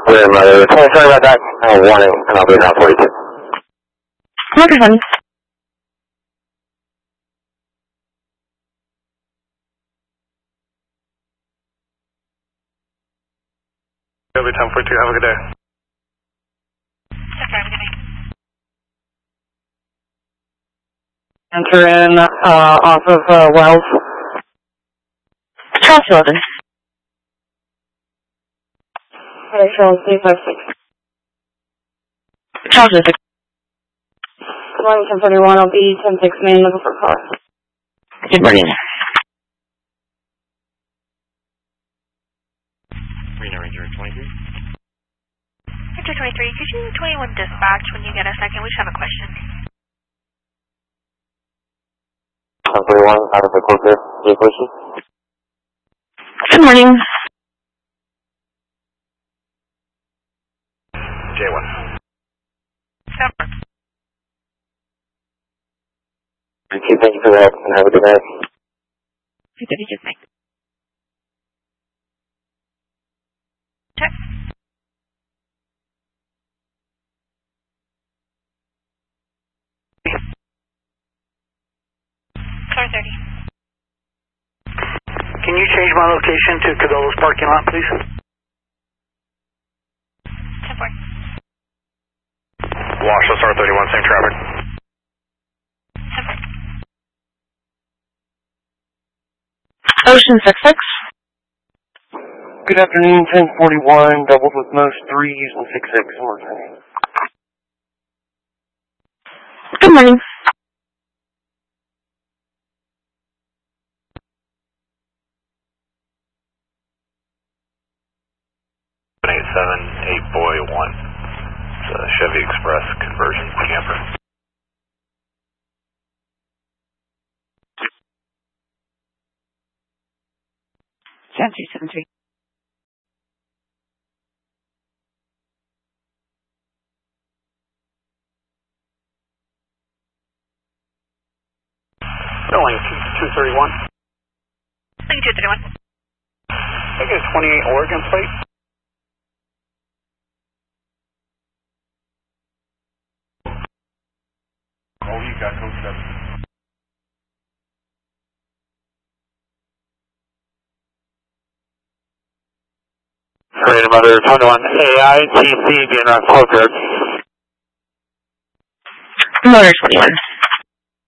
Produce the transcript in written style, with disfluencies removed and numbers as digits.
Mother. Sorry about that. I'll warn it, and I'll be now for you. Okay, honey. It'll be 10:42. Have a good day. Okay, have a good day. Enter in off of Wells. Charles Hilton. Charles 356. Charles Hilton. Good morning, 1041. I'll be 106 Main, looking for a car. Good morning. Reno Ranger 23. Ranger 23, could you 21 dispatch when you get a second? We just have a question. 1041, out of the closer. Any question? Good morning. J1. Thank you for that, and have a good night. Good night. Check. Car 30. Can you change my location to Cabela's parking lot, please? 10-4. Wash SR31, same traffic. 10-4. Ocean 66. Good afternoon, 1041, doubled with most 3s and 66 emergency. Good morning. Eight boy 1. It's a Chevy Express conversion camper. Jan 373. Billing 231. Link 231. I get a 28 Oregon plate. Oh, you got code 7. Reno Mother 21, AITC, being around closer. Motor 21.